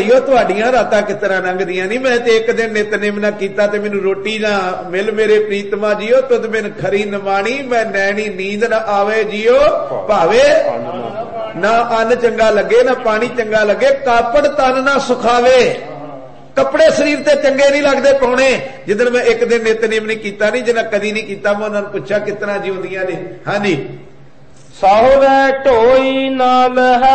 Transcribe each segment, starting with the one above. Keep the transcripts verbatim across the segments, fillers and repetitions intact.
भाईओ तुहाडियां रातां किस तरह लंघदियां नहीं। मैं ते एक दिन नितनेम ना कीता ते मैनूं रोटी ना मिल मेरे प्रीतमा जियो तुद बिन खरी नमाणी। मैं नैनी नींद ना आवे जियो भावे ना अन्न चंगा लगे ना पानी चंगा लगे। कापड़ तन ना सुखावे कपड़े शरीर ते चंगे नहीं लगते पाने। जिदन मैं एक दिन नितनेम नहीं कीता नहीं जिन्हें कदी नहीं कीता मैं उन्होंने पूछा कितना जीवदियां ने। हाँ जी साहुरे ढोई नाल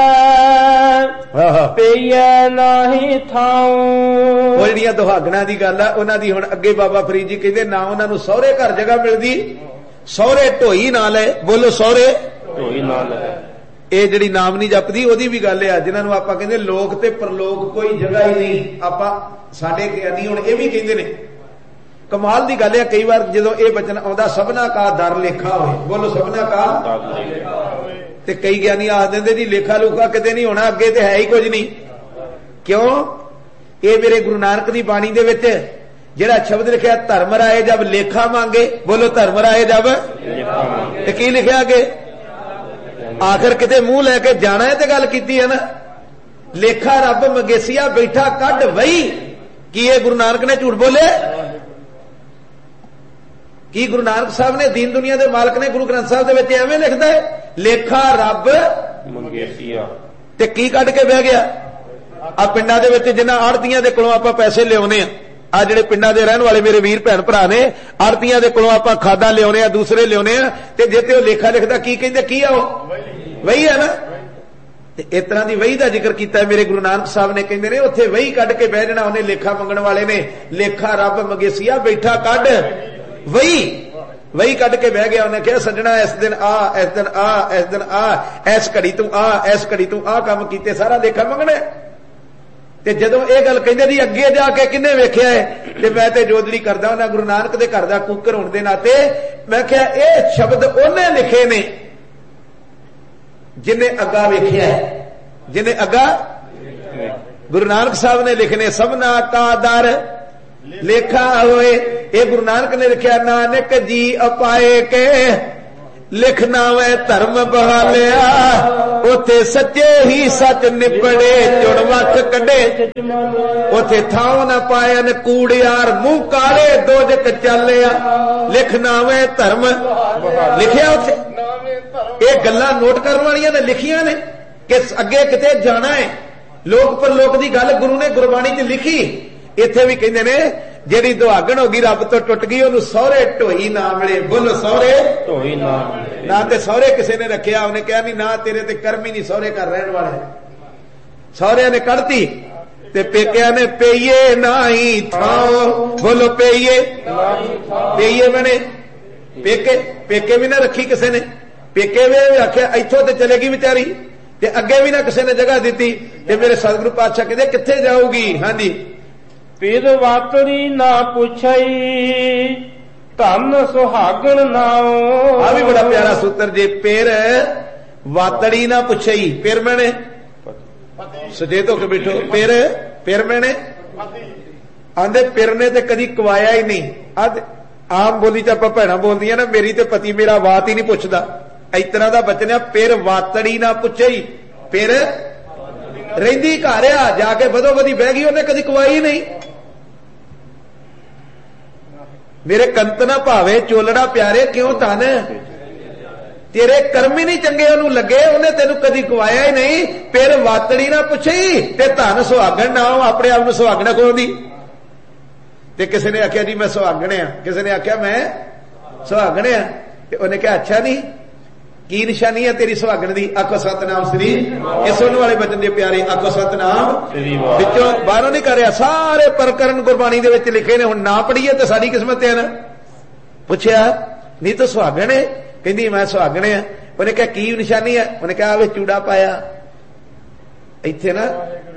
है पेइए नाही थाऊ। वो जिहड़ियां दुहागणां दी गल है उन्हां दी हुण अगे बाबा फरीद जी कहंदे ना उन्हां नूं सहुरे घर जगह मिलदी सहुरे ढोई नाल है। बोलो सहुरे ढोई नाल है। ਇਹ ਜਿਹੜੀ ਨਾਮ ਨਹੀਂ ਜਪਦੀ ਉਹਦੀ ਵੀ ਗੱਲ ਆ ਜਿਨ੍ਹਾਂ ਨੂੰ ਆਪਾਂ ਕਹਿੰਦੇ ਲੋਕ ਤੇ ਪਰਲੋਕ ਕੋਈ ਜਗ੍ਹਾ ਹੀ ਨਹੀਂ। ਆਪਾਂ ਸਾਡੇ ਗਿਆਨੀ ਹੁਣ ਇਹ ਵੀ ਕਹਿੰਦੇ ਨੇ ਕਮਾਲ ਦੀ ਗੱਲ ਆ। ਕਈ ਵਾਰ ਜਦੋਂ ਇਹ ਬਚਨ ਆਉਂਦਾ ਸਭਨਾ ਕਾ ਦਰ ਲੇਖਾ ਹੋਵੇ। ਬੋਲੋ ਸਭਨਾ ਕਾ ਤੇ ਕਈ ਗਿਆਨੀ ਆਖ ਦਿੰਦੇ ਜੀ ਲੇਖਾ ਲੂਖਾ ਕਿਤੇ ਨਹੀਂ ਹੋਣਾ ਅੱਗੇ ਤੇ ਹੈ ਹੀ ਕੁਝ ਨਹੀਂ। ਕਿਉਂ ਇਹ ਮੇਰੇ ਗੁਰੂ ਨਾਨਕ ਦੀ ਬਾਣੀ ਦੇ ਵਿੱਚ ਜਿਹੜਾ ਸ਼ਬਦ ਲਿਖਿਆ ਧਰਮ ਰਾਏ ਜਬ ਲੇਖਾ ਮੰਗੇ। ਬੋਲੋ ਧਰਮ ਰਾਏ ਜਬ ਤੇ ਕੀ ਲਿਖਿਆ ਅੱਗੇ आखिर किते मुंह लैके जाना है तो गल कीती है ना। लेखा रब मगेसिया बैठा कढ़ वही की ये गुरु नानक ने झूठ बोले की गुरु नानक साहब ने दीन दुनिया के मालक ने गुरु ग्रंथ साहब के एवं लिखता है लेखा रब मंगेसिया ते की कढ़ के बह गया। आ पिंडां दे विच जिन्हां आड़तियां दे कोलों आपां पैसे लिआउने आ आ जिहड़े पिंडां दे रहण वाले मेरे वीर भैण भरा ने आड़तियां दे कोलों आपां खादां लिआउने आ दूसरे लिआउने आ ते जे ते लेखा लिखदा की कहंदे की आ वही है ना। ते इस तरह की वही का जिक्र किया मेरे गुरु नानक साहब ने कहते ने उत्थे वही कढ़ के बह जाना। उन्हें लेखा मंगण वाले ने लेखा रब मगेसिया बैठा कढ़ वही वही कढ़ के बह गया। उन्हें कहा सजना इस दिन आ इस दिन आ इस दिन आ इस घड़ी तू आ इस घड़ी तू आ काम कीते सारा लेखा मंगना। ते जदों ये गल कहंदे जी अगे जाके किन्ने वेख्या है ते मैं ते जोदड़ी करदा उन्हां गुरु नानक दे घर दा कूकर होण दे नाते मैं कहा यह शब्द उन्हें लिखे ने जिन्हें अगा वेख्या है जिन्हें अगा गुरु नानक साहब ने लिखने सबना का दर लेखा होए। ये गुरु नानक ने लिखा नानक जी अपाए के लिखना वे धर्म बहालिया उथे सच्चे ही सच निपड़े जुड़ वख कढे उथे थाव न पाए न कूड़ियार मुंह काले दो जक चलिया लिखना वे धर्म लिखिया उथे। ये गल्लां नोट करने वालियां ने लिखिया ने कि अगे किते जाना है लोक परलोक की गल गुरु ने गुरबाणी च लिखी। इत्थे भी कहंदे ने जेड़ी दुहागण होगी रब तो टुट गई उन्होंने सौरे ढोई ना मिले। बोलो सौरे ढोई ना ना ते सौरे किसी ने रखिया उन्हें कहा नहीं ना तेरे ते कर्म ही नहीं सौरे घर रहने वाले। सौरे ने कढ़ती ते पेकिया ने पेइए ना ही थाओ। बोलो पेइए पेइए बने पेके पेके भी ना रखी किसी ने पेके वे आख्या इथों ते चलेगी बेचारी ते अगे भी ना किसी ने जगह दी ते मेरे सतगुरु पातशाह कहते कित्थे जाऊगी। हाँ जी पीर वातरी ना पुछई धन सुहागण नाओ। आ भी बड़ा प्यारा सूत्र जी पेर वातड़ी ना पुछई पेर मैंने सचेत होके बैठो पेर पेर मैंने आंदे पेर ने ते कदी कवाया ही नहीं। अद आम बोली च आपां भैणां बोलदियां ना मेरी ते पति मेरा वात ही नहीं पुछदा इस तरह का बचन है पेर वातड़ी ना पुछई पेर रहिंदी घर आ जाके बदो बदी बह गई उन्हें कदी कवाई नहीं। मेरे कंत ना भावे चोलड़ा प्यारे क्यों धन तेरे कर्म ही नहीं चंगे उन्होंने लगे उन्हें तेन कदी कवाया ही नहीं। फिर वातड़ी ना पुछी ते धन सुहागण ना हो अपने आप में सुहागण खोदी। ते किसी ने आख्या जी मैं सुहागण आ किसी ने आख्या मैं सुहागण आ ते उन्हें कहा अच्छा नहीं की निशानी है तेरी सुहागण दी। आखो सतनाम श्री ये सुनने वाले बचन दे प्यारे आखो सतनाम विचों बाहरों नहीं कर रहा सारे प्रकरण गुरबाणी दे विच लिखे ने हुण ना पढ़ीए तो साडी किस्मत है ना। पुछया नहीं तो सुहागण है कहंदी मैं सुहागण है। उन्हें कहा की निशानी है उन्हें कहा वे चूड़ा पाया इत्थे ना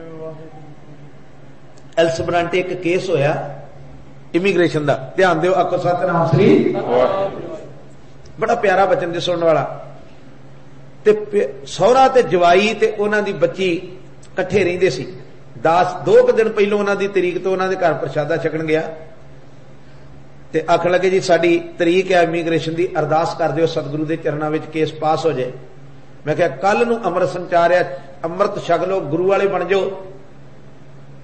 एल्सब्रांटे एक केस होया इमीग्रेशन दा ध्यान दिओ आखो सतनाम श्री बड़ा प्यारा बचन जे सुनने वाला। सौरा ते जवाई ते उन्हां दी बच्ची कट्ठे रहिंदे सी। दस दो क दिन पहलों उन्हां दी तरीक तो उन्हां दे घर प्रशादा छकण गया ते आखण लगे जी साडी तरीक है इमीग्रेशन दी अरदास कर दिओ सतगुरु दे चरणां विच केस पास हो जाए। मैं कहा कल नूं अमृत संचारिया अमृत छक लो गुरु वाले बन जाओ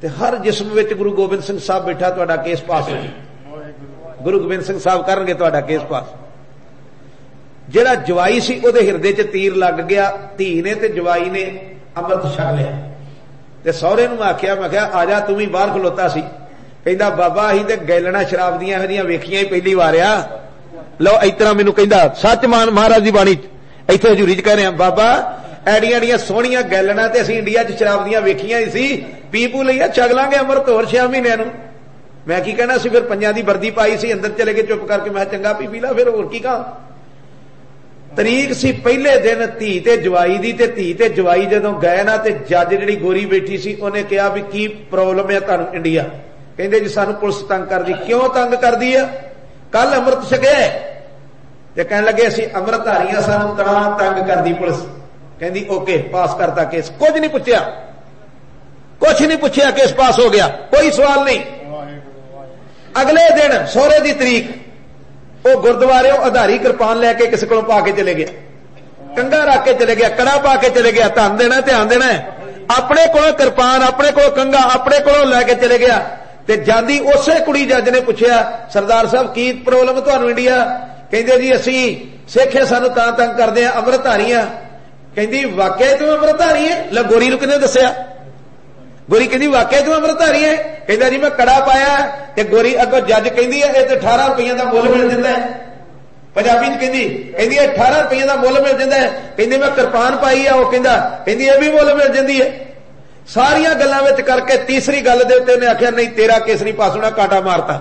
ਤੇ ਹਰ ਜਿਸਮ ਵਿੱਚ ਗੁਰੂ ਗੋਬਿੰਦ ਸਿੰਘ ਸਾਹਿਬ ਬੈਠਾ, ਤੁਹਾਡਾ ਕੇਸ ਪਾਸ ਹੋ ਜੀ। ਗੁਰੂ ਗੋਬਿੰਦ ਸਿੰਘ ਸਾਹਿਬ ਕਰਨਗੇ ਤੁਹਾਡਾ ਕੇਸ ਪਾਸ। ਜਿਹੜਾ ਜਵਾਈ ਸੀ ਉਹਦੇ ਹਿਰਦੇ 'ਚ ਤੀਰ ਲੱਗ ਗਿਆ, ਧੀ ਨੇ ਤੇ ਜਵਾਈ ਨੇ ਅੰਮ੍ਰਿਤ ਛਕ ਲਿਆ। ਤੇ ਸਹੁਰੇ ਨੂੰ ਆਖਿਆ, ਮੈਂ ਕਿਹਾ ਆ ਜਾ, ਤੂੰ ਵੀ ਬਾਹਰ ਖਲੋਤਾ ਸੀ। ਕਹਿੰਦਾ ਬਾਬਾ ਅਸੀਂ ਤੇ ਗੈਲਣਾ ਸ਼ਰਾਬ ਦੀਆਂ ਇਹੋ ਜਿਹੀਆਂ ਵੇਖੀਆਂ ਹੀ ਪਹਿਲੀ ਵਾਰ ਆ। ਲਓ ਇਸ ਤਰ੍ਹਾਂ ਮੈਨੂੰ ਕਹਿੰਦਾ, ਸੱਚ ਮਾਨ ਮਹਾਰਾਜ ਦੀ ਬਾਣੀ ਇੱਥੇ ਹਜ਼ੂਰੀ 'ਚ ਕਹਿ ਰਿਹਾ, ਬਾਬਾ ਐਡੀਆਂ ਐਡੀਆਂ ਸੋਹਣੀਆਂ ਗੈਲਣਾ ਤੇ ਅਸੀਂ ਇੰਡੀਆ 'ਚ ਸ਼ਰਾਬ ਦੀਆਂ ਵੇਖੀਆਂ ਹੀ ਸੀ, ਪੀ ਪੂ ਲਈਆ ਛਕ ਲਾਂਗੇ ਅੰਮ੍ਰਿਤ ਹੋਰ ਛੇ ਮਹੀਨਿਆਂ ਨੂੰ। ਮੈਂ ਕੀ ਕਹਿਣਾ ਸੀ, ਫਿਰ ਪੰਜਾਂ ਦੀ ਵਰਦੀ ਪਾਈ ਸੀ, ਅੰਦਰ ਚਲੇ ਗਏ ਚੁੱਪ ਕਰਕੇ। ਮੈਂ ਚੰਗਾ ਪੀ ਪੀ ਲਾ, ਫਿਰ ਹੋਰ ਕੀ ਕਹਾਂ। ਤਰੀਕ ਸੀ ਪਹਿਲੇ ਦਿਨ ਧੀ ਤੇ ਜਵਾਈ ਦੀ, ਤੇ ਧੀ ਤੇ ਜਵਾਈ ਜਦੋਂ ਗਏ ਨਾ, ਤੇ ਜੱਜ ਜਿਹੜੀ ਗੋਰੀ ਬੈਠੀ ਸੀ ਉਹਨੇ ਕਿਹਾ ਵੀ ਕੀ ਪ੍ਰੋਬਲਮ ਹੈ ਤੁਹਾਨੂੰ ਇੰਡੀਆ? ਕਹਿੰਦੇ ਜੀ ਸਾਨੂੰ ਪੁਲਿਸ ਤੰਗ ਕਰਦੀ। ਕਿਉਂ ਤੰਗ ਕਰਦੀ ਆ? ਕੱਲ ਅੰਮ੍ਰਿਤ ਛਕਿਆ ਤੇ ਕਹਿਣ ਲੱਗੇ ਅਸੀਂ ਅੰਮ੍ਰਿਤਧਾਰੀਆਂ, ਸਾਨੂੰ ਤਾਂ ਤੰਗ ਕਰਦੀ ਪੁਲਿਸ। ਕਹਿੰਦੀ ਓਕੇ, ਪਾਸ ਕਰਤਾ ਕੇਸ। ਕੁਝ ਨਹੀਂ ਪੁੱਛਿਆ, ਕੁਛ ਨਹੀਂ ਪੁੱਛਿਆ, ਕੇਸ ਪਾਸ ਹੋ ਗਿਆ, ਕੋਈ ਸਵਾਲ ਨਹੀਂ। ਅਗਲੇ ਦਿਨ ਸਹੁਰੇ ਦੀ ਤਰੀਕ, ਉਹ ਗੁਰਦੁਆਰਿਓਂ ਆਧਾਰੀ ਕਿਰਪਾਨ ਲੈ ਕੇ ਕਿਸੇ ਕੋਲੋਂ ਪਾ ਕੇ ਚਲੇ ਗਿਆ, ਕੰਘਾ ਰੱਖ ਕੇ ਚਲੇ ਗਿਆ, ਕੜਾ ਪਾ ਕੇ ਚਲੇ ਗਿਆ। ਧਿਆਨ ਦੇਣਾ, ਧਿਆਨ ਦੇਣਾ। ਆਪਣੇ ਕੋਲੋਂ ਕਿਰਪਾਨ, ਆਪਣੇ ਕੋਲੋਂ ਕੰਘਾ, ਆਪਣੇ ਕੋਲੋਂ ਲੈ ਕੇ ਚਲੇ ਗਿਆ। ਤੇ ਜਾਂਦੀ ਉਸੇ ਕੁੜੀ ਜੱਜ ਨੇ ਪੁੱਛਿਆ, ਸਰਦਾਰ ਸਾਹਿਬ ਕੀ ਪ੍ਰੋਬਲਮ ਤੁਹਾਨੂੰ ਇੰਡੀਆ? ਕਹਿੰਦੇ ਜੀ ਅਸੀਂ ਸਿੱਖ ਆ, ਸਾਨੂੰ ਤਾਂ ਤੰਗ ਕਰਦੇ ਆ, ਅੰਮ੍ਰਿਤਧਾਰੀ ਆ। ਕਹਿੰਦੀ ਵਾਕਿਆ ਤੂੰ ਅੰਮ੍ਰਿਤਧਾਰੀ ਹੈ? ਲੈ ਗੋਰੀ ਨੂੰ ਕਿਹਨੇ ਦੱਸਿਆ? ਗੋਰੀ ਕਹਿੰਦੀ ਵਾਕਿਆ ਤੂੰ ਅੰਮ੍ਰਿਤਧਾਰੀ ਹੈ? ਕਹਿੰਦਾ ਜੀ ਮੈਂ ਕੜਾ ਪਾਇਆ। ਤੇ ਗੋਰੀ ਅੱਗੋਂ ਜੱਜ ਕਹਿੰਦੀ ਹੈ ਇਹ ਤੇ ਅਠਾਰਾਂ ਰੁਪਈਆਂ ਦਾ ਮੁੱਲ ਮਿਲ ਜਾਂਦਾ ਹੈ। ਪੰਜਾਬੀ ਚ ਕਹਿੰਦੀ ਕਹਿੰਦੀ ਇਹ ਅਠਾਰਾਂ ਰੁਪਈਆਂ ਦਾ ਮੁੱਲ ਮਿਲ ਜਾਂਦਾ ਹੈ। ਕਹਿੰਦੀ ਮੈਂ ਕਿਰਪਾਨ ਪਾਈ ਆ। ਉਹ ਕਹਿੰਦਾ ਕਹਿੰਦੀ ਇਹ ਵੀ ਮੁੱਲ ਮਿਲ ਜਾਂਦੀ ਹੈ। ਸਾਰੀਆਂ ਗੱਲਾਂ ਵਿੱਚ ਕਰਕੇ ਤੀਸਰੀ ਗੱਲ ਦੇ ਉੱਤੇ ਉਹਨੇ ਆਖਿਆ ਨਹੀਂ ਤੇਰਾ ਕੇਸ ਨਹੀਂ ਪਾਸ ਹੋਣਾ, ਕਾਟਾ ਮਾਰਤਾ।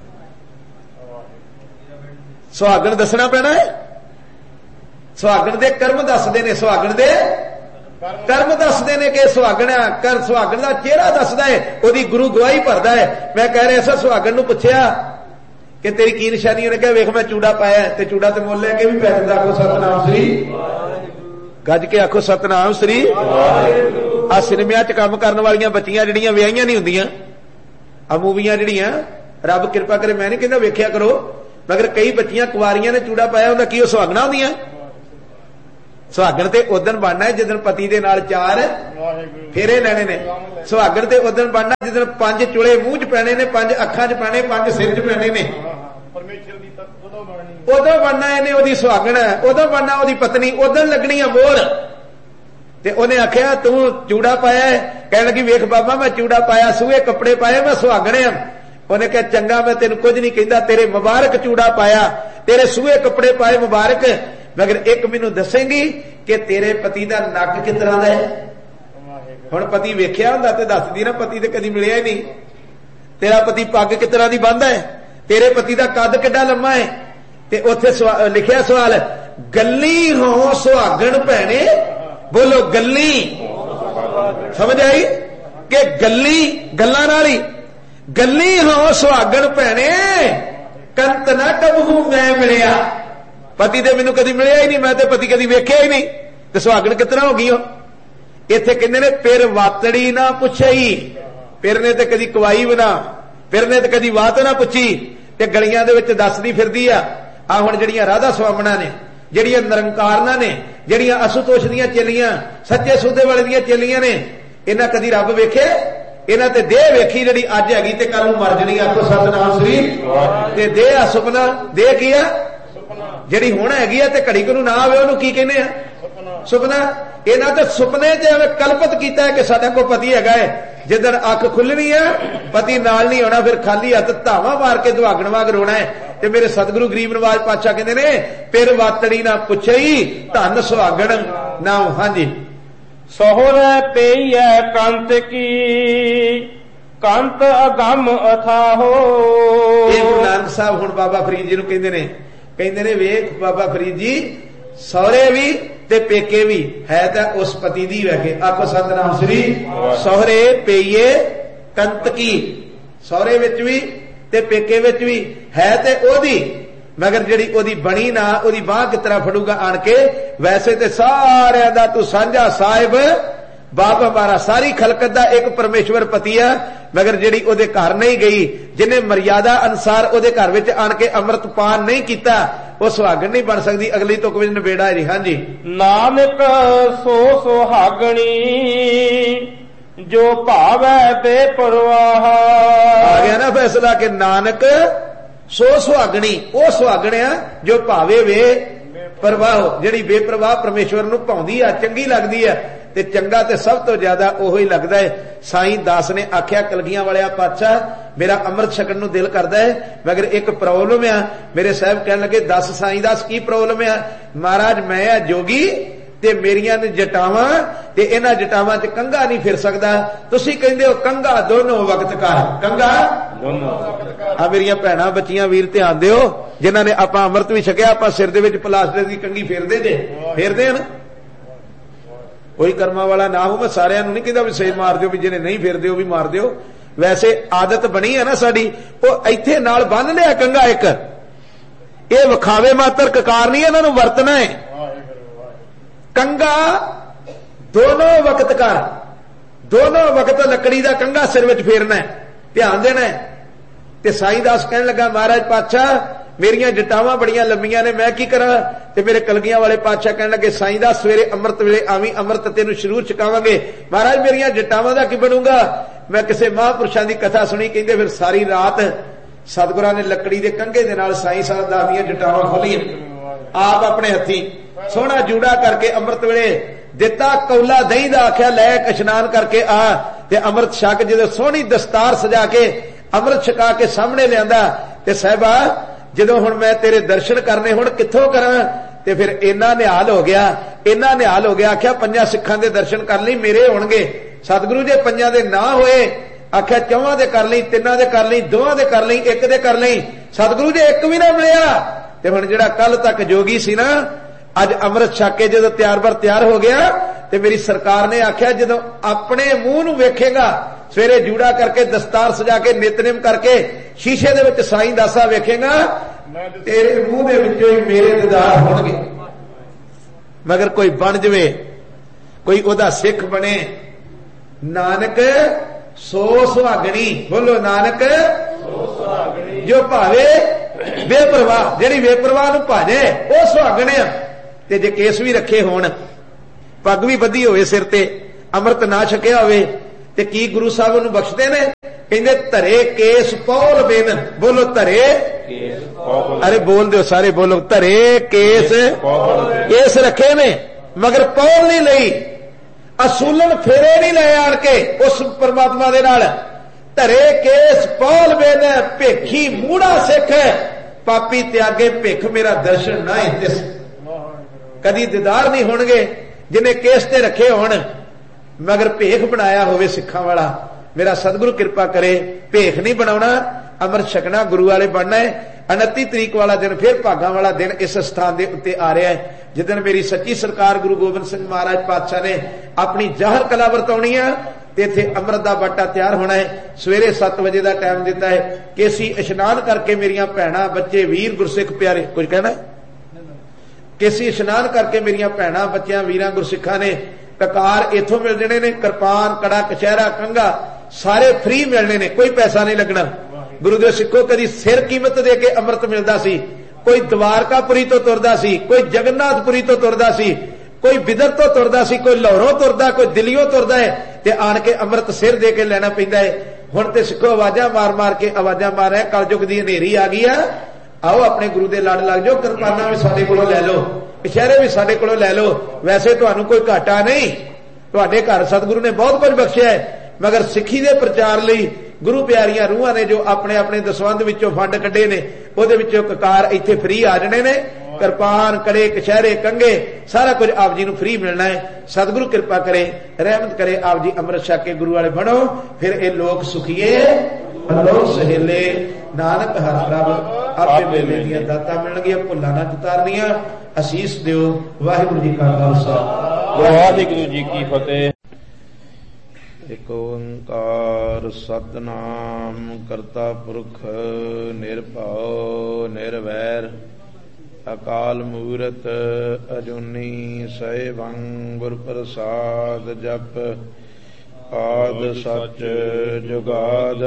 ਸੁਹਾਗਣ ਦੱਸਣਾ ਪੈਣਾ ਹੈ। ਸੁਹਾਗਣ ਦੇ ਕਰਮ ਦੱਸਦੇ ਨੇ, ਸੁਹਾਗਣ ਦੇ ਕਰਮ ਦੱਸਦੇ ਨੇ ਕਿ ਸੁਹਾਗਣਾ ਕਰ, ਸੁਹਾਗਣ ਦਾ ਚਿਹਰਾ ਦੱਸਦਾ ਹੈ, ਉਹਦੀ ਗੁਰੂ ਗਵਾਹੀ ਭਰਦਾ ਹੈ। ਮੈਂ ਕਹਿ ਰਿਹਾ ਸੀ ਸੁਹਾਗਣ ਨੂੰ ਪੁੱਛਿਆ ਕਿ ਤੇਰੀ ਕੀ ਨਿਸ਼ਾਨੀ? ਉਹਨੇ ਕਿਹਾ ਵੇਖ ਮੈਂ ਚੂੜਾ ਪਾਇਆ। ਤੇ ਚੂੜਾ ਤੇ ਮੁੱਲ ਲੈ ਕੇ ਵੀ ਪੈ ਜਾਂਦਾ। ਆਖੋ ਸਤਨਾਮ ਸ੍ਰੀ, ਗੱਜ ਕੇ ਆਖੋ ਸਤਨਾਮ ਸ੍ਰੀ। ਆ ਸਿਨੇਮਿਆਂ 'ਚ ਕੰਮ ਕਰਨ ਵਾਲੀਆਂ ਬੱਚੀਆਂ ਜਿਹੜੀਆਂ ਵਿਆਹੀਆਂ ਨਹੀਂ ਹੁੰਦੀਆਂ, ਆ ਮੂਵੀਆਂ ਜਿਹੜੀਆਂ, ਰੱਬ ਕਿਰਪਾ ਕਰੇ, ਮੈਂ ਨਹੀਂ ਕਹਿੰਦਾ ਵੇਖਿਆ ਕਰੋ, ਮਗਰ ਕਈ ਬੱਚੀਆਂ ਕੁਆਰੀਆਂ ਨੇ ਚੂੜਾ ਪਾਇਆ, ਉਹਦਾ ਕੀ ਉਹ ਸੁਹਾਗਣਾ ਹੁੰਦੀਆਂ? ਸੁਹਾਗਣ ਤੇ ਉਦਣ ਬਣਨਾ ਜਿੱਦਣ ਪਤੀ ਦੇ ਨਾਲ ਚਾਰ ਫੇਰੇ ਲੈਣੇ ਨੇ। ਸੁਹਾਗਣ ਤੇ ਉਦਣ ਬਣਨਾ ਜਿੱਦਣ ਪੰਜ ਚੁਲੇ ਮੂੰਹ 'ਚ ਪੈਣੇ ਨੇ, ਪੰਜ ਅੱਖਾਂ 'ਚ ਪੈਣੇ, ਪੰਜ ਸਿਰ 'ਚ ਪੈਣੇ ਨੇ। ਉਦੋਂ ਬਣਨਾ ਇਹਨੇ ਉਹਦੀ ਸੁਹਾਗਣ, ਉਦੋਂ ਬਣਨਾ ਉਹਦੀ ਪਤਨੀ, ਉਦੋਂ ਲੱਗਣੀ ਆ ਮੋਹਰ। ਤੇ ਉਹਨੇ ਆਖਿਆ ਤੂੰ ਚੂੜਾ ਪਾਇਆ? ਕਹਿਣ ਲੱਗੀ ਵੇਖ ਬਾਬਾ ਮੈਂ ਚੂੜਾ ਪਾਇਆ, ਸੂਹੇ ਕੱਪੜੇ ਪਾਏ, ਮੈਂ ਸੁਹਾਗਣ ਆ। ਉਹਨੇ ਕਿਹਾ ਚੰਗਾ ਮੈਂ ਤੈਨੂੰ ਕੁਝ ਨਹੀਂ ਕਹਿੰਦਾ, ਤੇਰੇ ਮੁਬਾਰਕ ਚੂੜਾ ਪਾਇਆ, ਤੇਰੇ ਸੂਹੇ ਕੱਪੜੇ ਪਾਏ, ਮੁਬਾਰਕ। ਮਗਰ ਇੱਕ ਮੈਨੂੰ ਦੱਸੇਂਗੀ ਕਿ ਤੇਰੇ ਪਤੀ ਦਾ ਨੱਕ ਕਿਸ ਤਰ੍ਹਾਂ ਦਾ ਹੈ? ਹੁਣ ਪਤੀ ਵੇਖਿਆ ਹੁੰਦਾ ਤੇ ਦੱਸਦੀ ਨਾ, ਪਤੀ ਤੇ ਕਦੀ ਮਿਲਿਆ ਹੀ ਨਹੀਂ। ਤੇਰਾ ਪਤੀ ਪੱਗ ਕਿਸ ਤਰ੍ਹਾਂ ਦੀ ਬੰਨ੍ਹਦਾ ਹੈ? ਤੇਰੇ ਪਤੀ ਦਾ ਕੱਦ ਕਿੱਡਾ ਲੰਮਾ ਹੈ? ਤੇ ਉੱਥੇ ਲਿਖਿਆ ਸਵਾਲ, ਗੱਲੀ ਹੋ ਸੁਹਾਗਣ ਭੈਣੇ, ਬੋਲੋ ਗੱਲੀ। ਸਮਝ ਆਈ ਕਿ ਗੱਲੀ ਗੱਲਾਂ ਨਾਲ ਹੀ, ਗੱਲੀ ਹੋ ਸੁਹਾਗਣ ਭੈਣੇ, ਕੰਤ ਨਾ ਕਬਹੂ ਮੈਂ ਮਿਲਿਆ। ਪਤੀ ਤੇ ਮੈਨੂੰ ਕਦੀ ਮਿਲਿਆ ਹੀ ਨਹੀਂ, ਮੈਂ ਤੇ ਪਤੀ ਕਦੀ ਵੇਖਿਆ ਹੀ ਨਹੀਂ, ਤੇ ਸੁਹਾਗਣ ਕਿਤਨਾ ਹੋ ਗਈ? ਉਹ ਇੱਥੇ ਕਹਿੰਦੇ ਨੇ ਪਿਰ ਵਾਤੜੀ ਨਾ ਪੁੱਛਈ। ਪਿਰ ਨੇ ਤੇ ਕਦੀ ਕਵਾਈ ਬਣਾ, ਪਿਰ ਨੇ ਤੇ ਕਦੀ ਵਾਤ ਨਾ ਪੁੱਛੀ, ਤੇ ਗਲੀਆਂ ਦੇ ਵਿੱਚ ਦੱਸਦੀ ਫਿਰਦੀ ਆ। ਆ ਹੁਣ ਜਿਹੜੀਆਂ ਰਾਧਾ ਸਵਾਮਣਾ ਨੇ, ਜਿਹੜੀਆਂ ਨਿਰੰਕਾਰਨਾਂ ਨੇ, ਜਿਹੜੀਆਂ ਅਸੁਤੋਸ਼ ਦੀਆਂ ਚੇਲੀਆਂ, ਸੱਚੇ ਸੌਦੇ ਵਾਲੇ ਦੀਆਂ ਚੇਲੀਆਂ ਨੇ, ਇਹਨਾਂ ਕਦੀ ਰੱਬ ਵੇਖੇ? ਇਹਨਾਂ ਤੇ ਦੇਹ ਵੇਖੀ ਜਿਹੜੀ ਅੱਜ ਹੈਗੀ ਤੇ ਕੱਲ ਨੂੰ ਮਰ ਜਣੀ। ਆਖੋ ਸਤਨਾਮ ਸ੍ਰੀ। ਤੇ ਦੇਹ ਆ ਸੁਪਨਾ, ਦੇਹ ਕੀ ਆ? ਜਿਹੜੀ ਹੁਣ ਹੈਗੀ ਆ ਤੇ ਘੜੀ ਕੋ ਨੂੰ ਨਾ ਆਵੇ ਉਹਨੂੰ ਕੀ ਕਹਿੰਦੇ ਆ? ਸੁਪਨਾ। ਇਹਨਾਂ ਤੇ ਸੁਪਨੇ 'ਚ ਐਵੇਂ ਕਲਪਤ ਕੀਤਾ ਹੈ ਕਿ ਸਾਡਾ ਕੋਈ ਪਤੀ ਹੈਗਾ ਹੈ। ਜਿੱਦਣ ਅੱਖ ਖੁੱਲਣੀ ਆ ਪਤੀ ਨਾਲ ਨਹੀਂ ਹੋਣਾ, ਫਿਰ ਖਾਲੀ ਹੱਥ ਧਾਵਾ ਮਾਰ ਕੇ ਦੁਹਾਗਣ ਵਾਂਗ ਰੋਣਾ ਹੈ। ਤੇ ਮੇਰੇ ਸਤਿਗੁਰੂ ਗਰੀਬ ਨਵਾਜ ਪਾਤਸ਼ਾਹ ਕਹਿੰਦੇ ਨੇ ਪਿਰ ਵਾਤੜੀ ਨਾ ਪੁੱਛਈ, ਧਨ ਸੁਹਾਗਣ ਨਾ। ਹਾਂਜੀ, ਸਹੁਰੇ ਪਈਐ ਕੰਤ ਕੀ, ਕੰਤ ਅਗੰਮ ਅਥਾਹੋ। ਇਹ ਗੁਰੂ ਨਾਨਕ ਸਾਹਿਬ ਹੁਣ ਬਾਬਾ ਫਰੀਦ ਜੀ ਨੂੰ ਕਹਿੰਦੇ ਨੇ, ਕਹਿੰਦੇ ਨੇ ਵੇਖ ਬਾਬਾ ਫਰੀਦ ਜੀ, ਸਹੁਰੇ ਵੀ ਤੇ ਪੇਕੇ ਵੀ ਹੈ ਤਾਂ ਉਸ ਪਤੀ ਦੀ ਵੈਕੇ। ਆਖੋ ਸਤਨਾਮ ਸ੍ਰੀ। ਸਹੁਰੇ ਪਈਏ ਕੰਤ ਕੀ, ਸਹੁਰੇ ਵਿੱਚ ਵੀ ਤੇ ਪੇਕੇ ਵਿੱਚ ਵੀ ਹੈ ਤੇ ਉਹਦੀ, ਮਗਰ ਜਿਹੜੀ ਉਹਦੀ ਬਣੀ ਨਾ, ਉਹਦੀ ਬਾਂਹ ਕਿਸ ਤਰ੍ਹਾਂ ਫੜੂਗਾ ਆਣ ਕੇ? ਵੈਸੇ ਤੇ ਸਾਰਿਆਂ ਦਾ ਤੂੰ ਸਾਂਝਾ ਸਾਹਿਬ ਬਾਪ ਹਮਾਰਾ, ਸਾਰੀ ਖਲਕਤ ਦਾ ਇੱਕ ਪਰਮੇਸ਼ਵਰ ਪਤੀ ਆ, ਮਗਰ ਜਿਹੜੀ ਉਹਦੇ ਘਰ ਨਹੀਂ ਗਈ, ਜਿਹਨੇ ਮਰਿਆਦਾ ਅਨੁਸਾਰ ਉਹਦੇ ਘਰ ਵਿੱਚ ਆਣ ਕੇ ਅੰਮ੍ਰਿਤ ਪਾਨ ਨਹੀਂ ਕੀਤਾ, ਉਹ ਸੁਹਾਗਣ ਨਹੀਂ ਬਣ ਸਕਦੀ। ਅਗਲੀ ਤੁਕ ਵਿੱਚ ਨਿਬੇੜਾ ਹੈ ਜੀ। ਹਾਂਜੀ, ਨਾਨਕ ਸੋ ਸੁਹਾਗਣੀ जो भावै बेपरवाह। आ गया ना फैसला कि नानक सो सुहागणी, वो सुहागण आ जो भावे वे परवाह, जिहड़ी बेपरवाह परमेश्वर नूं भाउंदी आ, चंगी लगदी है। ते चंगा ते सब तो ज्यादा ओही लगदा है। साईं दास ने आख्या कलगियां वालिया पातशाह मेरा अमृत छकण नूं दिल करदा है, मगर एक प्रॉब्लम आ। मेरे साहब कहण लगे दस साईं दास की प्रॉब्लम आ? महाराज मैं आ जोगी ते मेरियां ने जटावां ते इन्हां जटावां च कंघा नहीं फिर सकदा। तुसीं कहंदे हो कंघा दोनों वक्त कर, कंघा दोनों आ। मेरियां भैणां बच्चियां वीर ध्यान दिओ, जिन्हां ने आपां अमृत भी छकिया, आपां सिर दे विच प्लास्टर दी कंघी फेरदे जे, फेरदे हन। कोई कर्मा वाला ना हो, मैं सारिਆਂ ਨੂੰ नहीं कहता भी सेज मार दिओ, भी जिन्हें नहीं फेरदे हो भी मार दिओ। वैसे आदत बनी है ना साडी, ਉਹ ਇੱਥੇ ਨਾਲ ਬੰਨ ਲਿਆ ਕੰਘਾ ਇੱਕ, ਇਹ ਵਿਖਾਵੇ ਮਾਤਰ ਕਕਾਰ ਨਹੀਂ, ਇਹਨਾਂ ਨੂੰ ਵਰਤਣਾ ਹੈ। कंघा दोनों वक्त कर, दोनों वक्त लकड़ी का कंघा सिर विच फेरना है, ध्यान देना है। ते साईं दास कहने लगा महाराज पातशाह मेरियां जटावां बड़ियां लंबियां ने, मैं की करा? ते मेरे कलगियां वाले पातशाह कहने लगे साईं दास सवेरे अमृत वेले आवी, अमृत तेनू शरूर चकावांगे। महाराज मेरियां जटावां दा की बनूंगा? मैं किसी महापुरुषां दी कथा सुनी, कहंदे फिर सारी रात सतगुरां ने लकड़ी दे कंघे दे नाल साईं साहब दा दीयां जटावां खोलीआं, आप अपने हथी सोहना जूड़ा करके अमृत वेले दिता, कौला दही दा आख्या लै इशनान करके आ ते अमृत छक, जदों सोहनी दस्तार सजा के अमृत छका के सामने लियांदा ते साहिबा जदों हुण मैं तेरे दर्शन करने हुण कित्थों करां? ते फिर इन्ना निहाल हो गया, इन्ना निहाल हो गया। आख्या पंजां सिखां दे दर्शन कर लई, मेरे होणगे। सतगुरु जे पंजां दे ना होए, आख्या चौहां दे कर लई, तिन्नां दे कर लई, दोहां दे कर लई, एक दे कर लई। सतगुरु जे एक भी ना मिलिया ते हुण जिहड़ा कल तक जोगी सी ना, अज अमृत छक के जदों तैयार बर तैयार हो गया ते मेरी सरकार ने आख्या जदों अपने मुंह नूं वेखेगा, सवेरे जूड़ा करके दस्तार सजा के नितनेम करके शीशे दे विच साईं दासा वेखेगा, तेरे मुंह दे विचों ही मेरे दीदार होणगे। मगर कोई बन जवे, कोई ओदा सिख बने, नानक सो सुहागणी, बोलो नानक सो सुहागणी जो भावे बेपरवाह, जिहड़ी बेपरवाह नूं भाजे वो सुहागण आ। ते जे केस भी रखे होण, पग भी बधी होवे सिर ते, अमृत ना छकिया होवे, ते की गुरु साहब नूं बख्शदे ने? कहंदे धरे केस पौल बिन, बोलो धरे केस पौल, अरे बोल दिओ सारे, बोलो धरे केस पौल, केस रखे ने मगर पौल नहीं लई, असूलन फेरे नहीं ले आण के उस परमात्मा दे नाल। धरे केस पौल बिन भेखी मूड़ा सिख, पापी त्यागे भिख मेरा दर्शन ना ही दिस। कदी दीदार नहीं होणगे जिन्हें केस ते रखे होण, मगर भेख बनाया होवे सिखां वाला। मेरा सतगुरु कृपा करे, भेख नहीं बनाउणा, अमृत छकना, गुरु वाले बनना है। उनतीस तरीक वाला दिन फिर भागां वाला दिन इस स्थान दे उत्ते आ रहा है, जिदन मेरी सच्ची सरकार गुरु गोबिंद सिंह महाराज पातशाह ने अपनी जाहर कला वरताउणी है। इत्थे अमृत दा बाटा तैयार होना है। सवेरे सत्त बजे का टाइम दिता है। केसी इशनान करके मेरियां भैणां बच्चे वीर गुरसिख प्यारे, कुछ कहना है? केसी इशनान करके मेरियां भैणां बच्चियां वीरां गुरसिखां ने ककार इथों मिल जाने ने, किरपान कड़ा कचहरा कंघा सारे फ्री मिलने ने, कोई पैसा नहीं लगना। गुरु दे सिखो कदी सिर कीमत दे के अमृत मिलदा सी, कोई द्वारकापुरी तो तुरदा सी, कोई जगन्नाथपुरी तो तुरदा सी, कोई बिदर तो तुरदा सी, कोई लाहौरों तुरदा, कोई दिल्लीओं तुरदा है, ते आण के अमृत सिर दे के लेना पैंदा है। हुण ते सिखो आवाजां मार मार के आवाजां मार रहे, कलयुग दी हनेरी आ गई है, आओ अपने गुरु दे लड़ लग जाओ, किरपाना भी साडे कोलों लै लो, इशारे भी साडे कोलों लै लो। वैसे तुहानूं कोई घाटा नहीं, तुहाडे घर सतगुरु ने बहुत कुछ बख्शिया है, मगर सिੱਖੀ दे प्रचार लई गुरु प्यारियां रूहां ने जो अपने अपने दसवंध विचों फंड कड्ढे ने, ਉਹਦੇ ਵਿੱਚੋਂ ककार ਇੱਥੇ फ्री आ जाने ने। किरपान कड़े कचहरे कंघे सारा कुछ आप जी नूं फ्री मिलना है। सतगुरु कृपा करे, रहमत करे, आप जी अमृत छक के गुरु वाले बनो, फिर ये लोग सुखीए लोग सहेले। नानक हर प्रभ आपे मेले दियां दातां मिलणगियां, भुल्लां ना उतारनियां। असीस दिओ। वाहिगुरू जी का खालसा, वाहिगुरू जी की फतेह। एक ओंकार सतनाम करता पुरख निरभਉ निरवैर अकाल मूरत अजूनी सैभं गुर प्रसाद जप आद सच जुगाद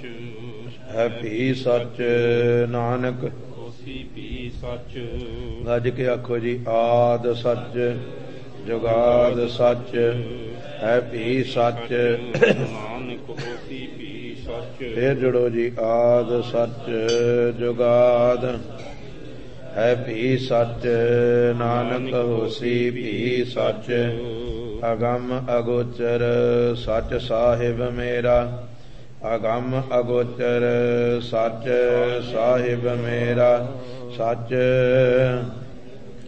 है भी सच नानक भी सच। गज के आखो जी आद सच जुगाद सच ਹੈ ਭੀ ਸੱਚ। ਨਾਨਕ ਹੋਸੀ ਭੀ ਸੱਚ। ਫੇਰ ਜੁੜੋ ਜੀ। ਆਦ ਸੱਚ ਜੁਗਾਦ ਹੈ ਭੀ ਸੱਚ। ਨਾਨਕ ਹੋਸੀ ਭੀ ਸੱਚ। ਅਗੰਮ ਅਗੋਚਰ ਸੱਚ ਸਾਹਿਬ ਮੇਰਾ। ਅਗੰਮ ਅਗੋਚਰ ਸੱਚ ਸਾਹਿਬ ਮੇਰਾ। ਸੱਚ